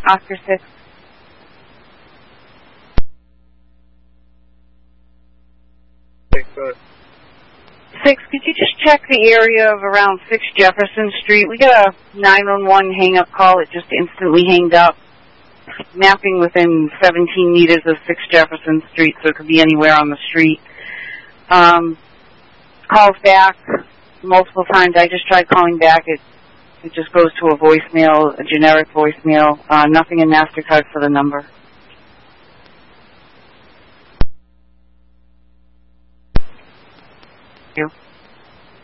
Oscar 6. Okay, good. 6, could you just check the area of around 6 Jefferson Street? We got a 911 hang-up call. It just instantly hanged up. Mapping within 17 meters of 6 Jefferson Street, so it could be anywhere on the street. Calls back multiple times. I just tried calling back. It just goes to a voicemail, a generic voicemail. Nothing in MasterCard for the number. Thank you.